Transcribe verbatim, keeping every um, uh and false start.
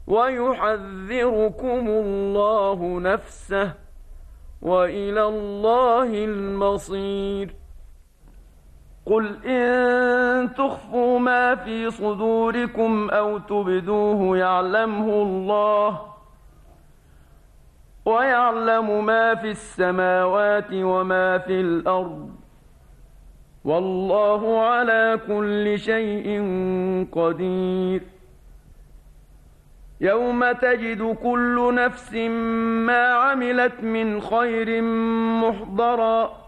ويحذركم الله نفسه وإلى الله المصير. قل إن تخفوا ما في صدوركم أو تبدوه يعلمه الله، ويعلم ما في السماوات وما في الأرض، والله على كل شيء قدير. يوم تجد كل نفس ما عملت من خير محضرا